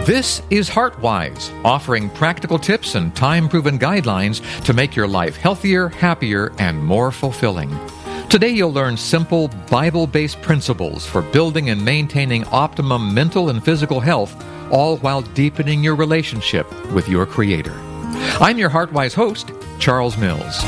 This is HeartWise, offering practical tips and time-proven guidelines to make your life healthier, happier, and more fulfilling. Today you'll learn simple, Bible-based principles for building and maintaining optimum mental and physical health, all while deepening your relationship with your Creator. I'm your HeartWise host, Charles Mills.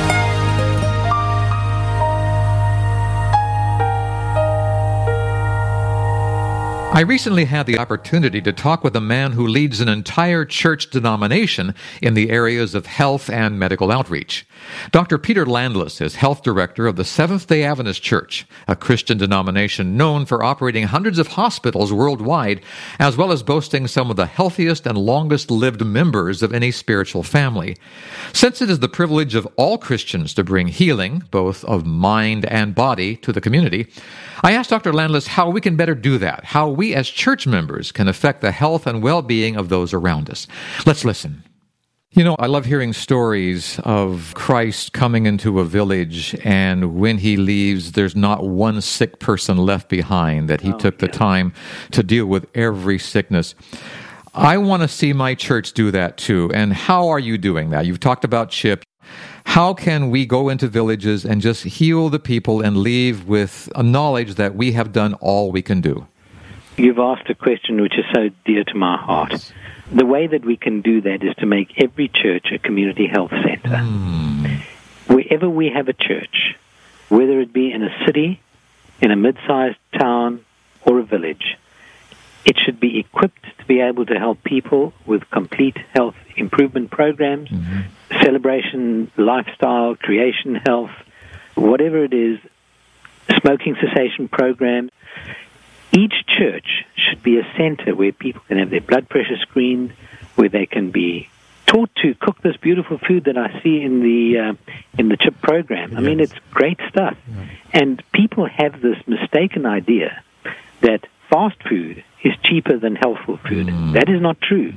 I recently had the opportunity to talk with a man who leads an entire church denomination in the areas of health and medical outreach. Dr. Peter Landless is health director of the Seventh-day Adventist Church, a Christian denomination known for operating hundreds of hospitals worldwide, as well as boasting some of the healthiest and longest-lived members of any spiritual family. Since it is the privilege of all Christians to bring healing, both of mind and body, to the community, I asked Dr. Landless how we can better do that, how we as church members can affect the health and well-being of those around us. Let's listen. You know, I love hearing stories of Christ coming into a village, and when he leaves, there's not one sick person left behind, that he took the time to deal with every sickness. I want to see my church do that too. And how are you doing that? You've talked about CHIP. How can we go into villages and just heal the people and leave with a knowledge that we have done all we can do? You've asked a question which is so dear to my heart. The way that we can do that is to make every church a community health center. Wherever we have a church, whether it be in a city, in a mid-sized town, or a village, it should be equipped to be able to help people with complete health improvement programs, celebration, lifestyle, creation health, whatever it is, smoking cessation programs. Each church should be a center where people can have their blood pressure screened, where they can be taught to cook this beautiful food that I see in the CHIP program. Yes. I mean, it's great stuff. Yeah. And people have this mistaken idea that fast food is cheaper than healthful food. That is not true.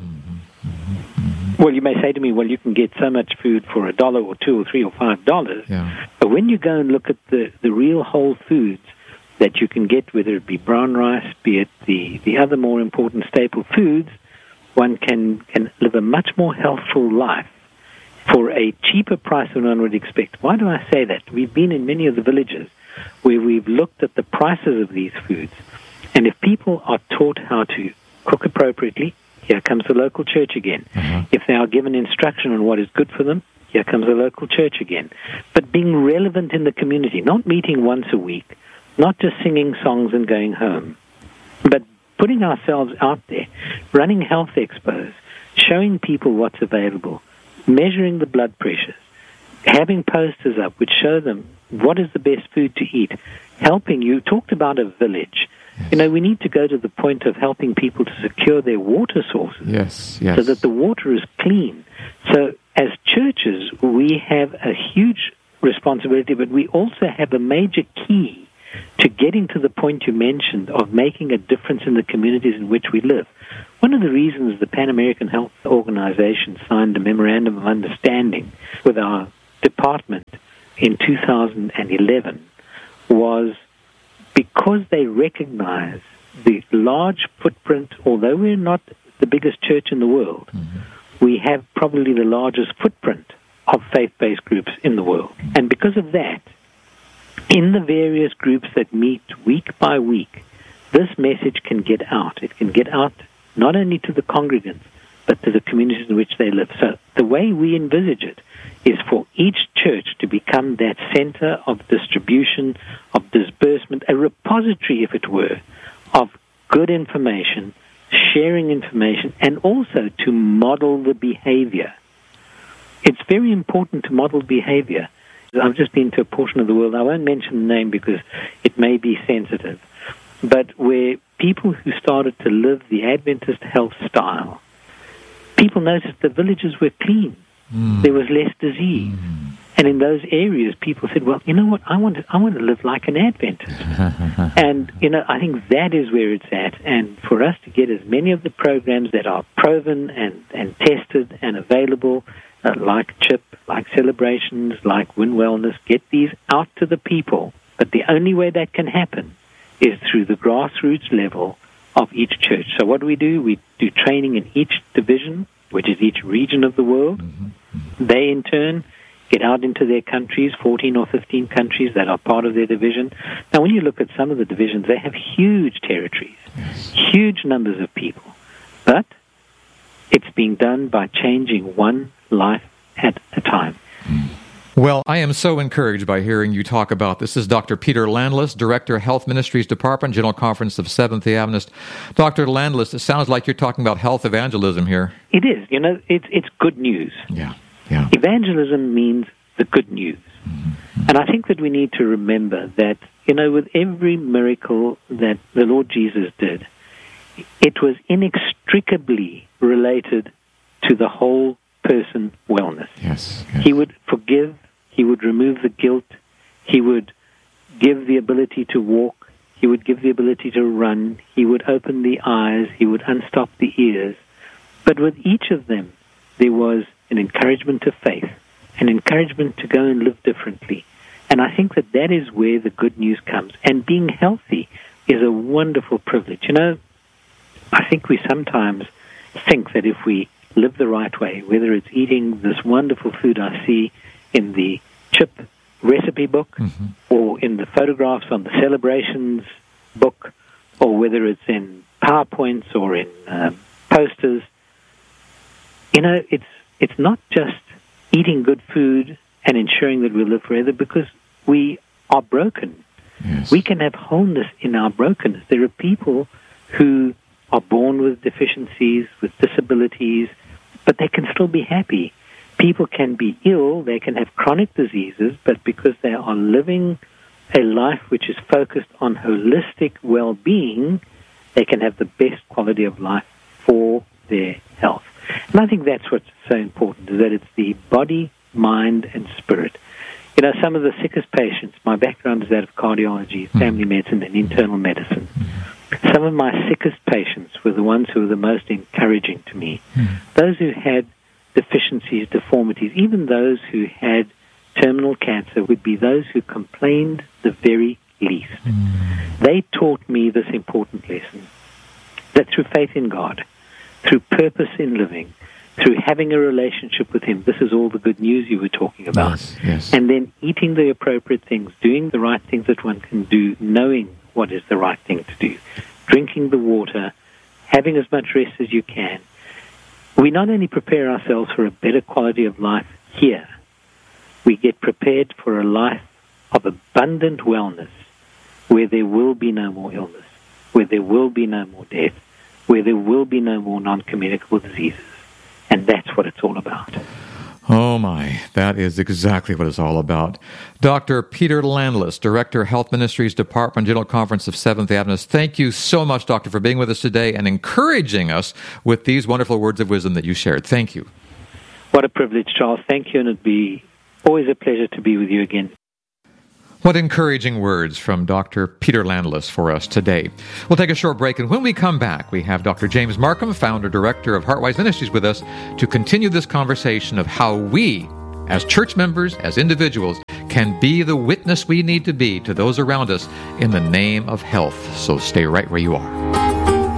Well, you may say to me, well, you can get so much food for $1 or $2 or $3 or $5. Yeah. But when you go and look at the real whole foods that you can get, whether it be brown rice, be it the other more important staple foods, one can live a much more healthful life for a cheaper price than one would expect. Why do I say that? We've been in many of the villages where we've looked at the prices of these foods. And if people are taught how to cook appropriately, here comes the local church again. If they are given instruction on what is good for them, here comes the local church again. But being relevant in the community, not meeting once a week, not just singing songs and going home, but putting ourselves out there, running health expos, showing people what's available, measuring the blood pressures, having posters up which show them what is the best food to eat, helping you. Talked about a village. You know, we need to go to the point of helping people to secure their water sources so that the water is clean. So as churches, we have a huge responsibility, but we also have a major key to getting to the point you mentioned of making a difference in the communities in which we live. One of the reasons the Pan American Health Organization signed a memorandum of understanding with our department in 2011 was because they recognize the large footprint. Although we're not the biggest church in the world, we have probably the largest footprint of faith-based groups in the world. And because of that, in the various groups that meet week by week, this message can get out. It can get out not only to the congregants, but to the communities in which they live. So the way we envisage it is for each church to become that center of distribution, of disbursement, a repository, if it were, of good information, sharing information, and also to model the behavior. It's very important to model behavior. I've just been to a portion of the world, I won't mention the name because it may be sensitive, but where people who started to live the Adventist health style, people noticed the villages were clean. There was less disease. And in those areas, people said, well, you know what, I want to live like an Adventist. And, you know, I think that is where it's at. And for us to get as many of the programs that are proven and tested and available, like CHIP, like Celebrations, like Win Wellness, get these out to the people. But the only way that can happen is through the grassroots level of each church. So what do? We do training in each division, which is each region of the world. They, in turn, get out into their countries, 14 or 15 countries that are part of their division. Now, when you look at some of the divisions, they have huge territories, huge numbers of people. But it's being done by changing one life at a time. Well, I am so encouraged by hearing you talk about this. This is Dr. Peter Landless, Director, Health Ministries Department, General Conference of Seventh-day Adventists. Dr. Landless, it sounds like you're talking about health evangelism here. It is. You know, it's good news. Yeah. Evangelism means the good news. And I think that we need to remember that, you know, with every miracle that the Lord Jesus did, it was inextricably related to the whole person wellness. Yes. He would forgive, he would remove the guilt, he would give the ability to walk, he would give the ability to run, he would open the eyes, he would unstop the ears. But with each of them, there was an encouragement to faith, an encouragement to go and live differently. And I think that that is where the good news comes. And being healthy is a wonderful privilege. You know, I think we sometimes think that if we live the right way, whether it's eating this wonderful food I see in the chip recipe book, or in the photographs on the celebrations book, or whether it's in PowerPoints or in posters, you know, it's not just eating good food and ensuring that we live forever, because we are broken. Yes. We can have wholeness in our brokenness. There are people who are born with deficiencies, with disabilities, but they can still be happy. People can be ill, they can have chronic diseases, but because they are living a life which is focused on holistic well-being, they can have the best quality of life for their health. And I think that's what's so important, is that it's the body, mind, and spirit. You know, some of the sickest patients, my background is that of cardiology, family medicine, and internal medicine. Some of my sickest patients were the ones who were the most encouraging to me. Those who had deficiencies, deformities, even those who had terminal cancer would be those who complained the very least. They taught me this important lesson, that through faith in God, through purpose in living, through having a relationship with Him, this is all the good news you were talking about. Yes. And then eating the appropriate things, doing the right things that one can do, knowing what is the right thing to do, drinking the water, having as much rest as you can. We not only prepare ourselves for a better quality of life here, we get prepared for a life of abundant wellness, where there will be no more illness, where there will be no more death, where there will be no more non-communicable diseases. And that's what it's all about. Oh my, that is exactly what it's all about. Dr. Peter Landless, Director, Health Ministries Department, General Conference of Seventh-day Adventists. Thank you so much, Doctor, for being with us today and encouraging us with these wonderful words of wisdom that you shared. Thank you. What a privilege, Charles. Thank you, and it'd be always a pleasure to be with you again. What encouraging words from Dr. Peter Landless for us today. We'll take a short break, and when we come back, we have Dr. James Markham, Founder, Director of Heartwise Ministries, with us to continue this conversation of how we, as church members, as individuals, can be the witness we need to be to those around us in the name of health. So stay right where you are.